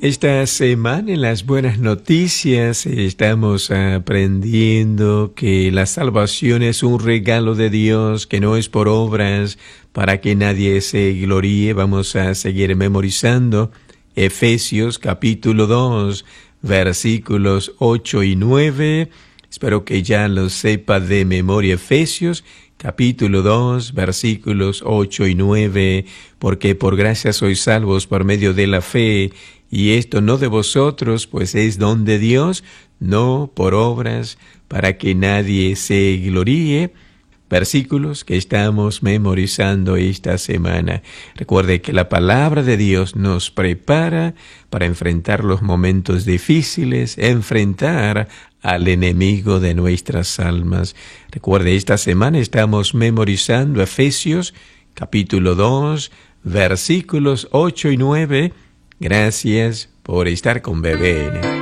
Esta semana en las buenas noticias estamos aprendiendo que la salvación es un regalo de Dios, que no es por obras para que nadie se gloríe. Vamos a seguir memorizando Efesios capítulo 2, versículos 8 y 9. Espero que ya lo sepa de memoria. Efesios capítulo 2, versículos 8 y 9. Porque por gracia sois salvos por medio de la fe, y esto no de vosotros, pues es don de Dios, no por obras, para que nadie se gloríe. Versículos que estamos memorizando esta semana. Recuerde que la palabra de Dios nos prepara para enfrentar los momentos difíciles, enfrentar al enemigo de nuestras almas. Recuerde, esta semana estamos memorizando Efesios capítulo 2, versículos 8 y 9. Gracias por estar con BBN.